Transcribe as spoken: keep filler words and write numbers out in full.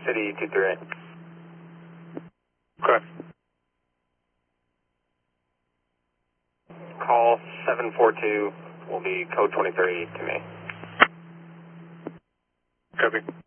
City two three eight. Okay. Call seven four two will be code twenty-three to me. Copy.